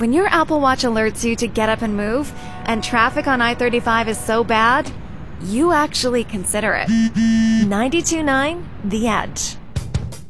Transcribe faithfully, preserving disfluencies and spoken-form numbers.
When your Apple Watch alerts you to get up and move, and traffic on I thirty-five is so bad, you actually consider it. ninety-two point nine The Edge.